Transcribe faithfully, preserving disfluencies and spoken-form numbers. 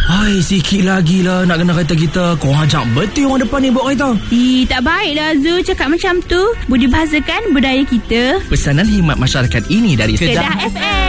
Hai, sikit lagi lah nak kena kereta kita. Kau ajak betul orang depan ni buat kereta. Ih, tak baiklah Zul cakap macam tu. Budi bahasakan budaya kita. Pesanan khidmat masyarakat ini dari Kedah F M.